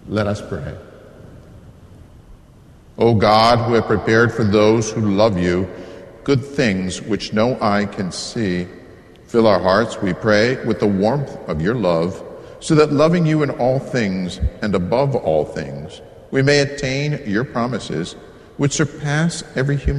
Let us pray. O God, who have prepared for those who love you good things which no eye can see, fill our hearts, we pray, with the warmth of your love, so that loving you in all things and above all things, we may attain your promises, which surpass every human